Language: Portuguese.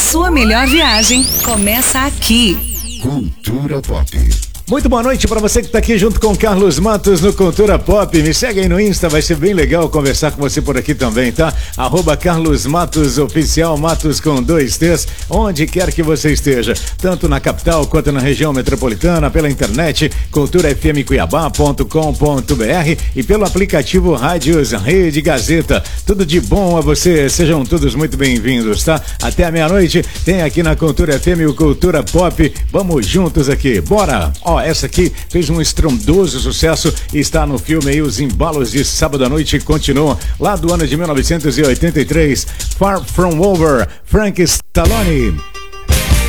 sua melhor viagem começa aqui. Cultura Pop. Muito boa noite para você que está aqui junto com Carlos Matos no Cultura Pop. Me segue aí no Insta, vai ser bem legal conversar com você por aqui também, tá? @Carlos Matos Oficial, Matos com 2 T's, onde quer que você esteja, tanto na capital quanto na região metropolitana, pela internet, culturafmcuiabá.com.br e pelo aplicativo Rádios Rede Gazeta. Tudo de bom a você, sejam todos muito bem-vindos, tá? Até a meia-noite tem aqui na Cultura FM o Cultura Pop. Vamos juntos aqui, bora! Ó, essa aqui fez um estrondoso sucesso e está no filme aí, Os Embalos de Sábado à Noite continuam, lá do ano de 1983, Far From Over, Frank Stallone.